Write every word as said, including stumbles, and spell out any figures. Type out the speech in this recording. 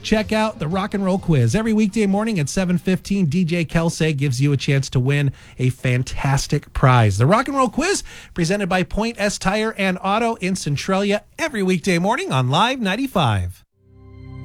check out the Rock and Roll Quiz. Every weekday morning at seven fifteen, D J Kelsey gives you a chance to win a fantastic prize. The Rock and Roll Quiz, presented by Point S Tire and Auto in Centralia, every weekday morning on Live ninety-five.